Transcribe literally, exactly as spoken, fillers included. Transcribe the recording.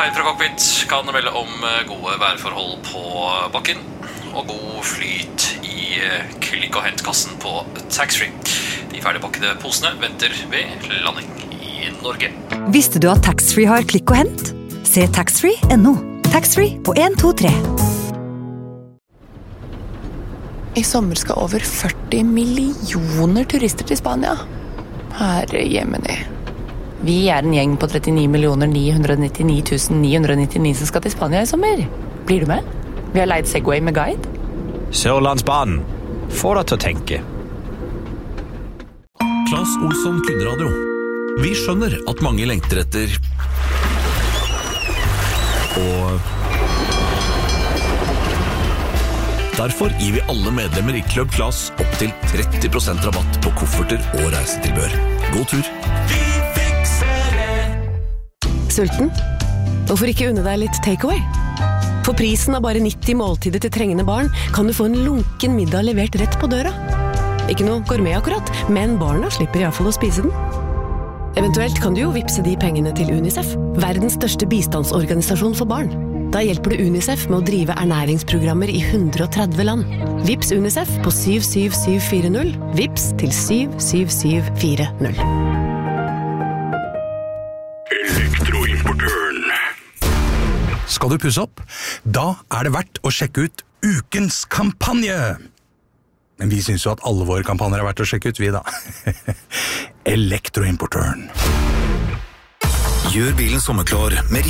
Geir fra Cockpit kan melde om gode værforhold på bakken og god flyt i klikk- og hentkassen på taxfree. De ferdigpakkede posene venter ved landing i Norge. Visste du at taxfree har klikk og hent? Se taxfree punktum no. Taxfree på en to tre. I sommer skal over førti millioner turister til Spania. Herre jemini. Vi er en gjeng på trettini millioner ni hundre nittini tusen ni hundre nittini som skal til Spania i sommer. Blir du med? Vi har leid Segway med guide. Sørlandsbanen. Få deg til å tenke. Claes Olsson Kunradio. Vi skjønner at mange lengter etter og derfor gir vi alle medlemmer i Club Claes opp til tretti prosent rabatt på kofferter og reisetilbør. God tur! Vi fikser det! Sulten? Hvorfor ikke unne deg litt takeaway? For prisen av bare nitti måltider til trengende barn kan du få en lunken middag levert rett på døra. Ikke noe gourmet akkurat, men barna slipper i hvert fall å spise den. Eventuelt kan du jo vipse de pengene til UNICEF, verdens største bistandsorganisasjon for barn. Da hjelper du UNICEF med å drive ernæringsprogrammer i hundre og tretti land. Vips UNICEF på syv syv syv fire null. Vips til syv syv syv fire null. Elektroimportøren. Skal du pusse opp? Da er det verdt å sjekke ut ukens kampanje. Men vi synes jo at alle våre kampanjer er verdt å sjekke ut, vi da. Elektroimportøren. Gjør bilen sommerklar med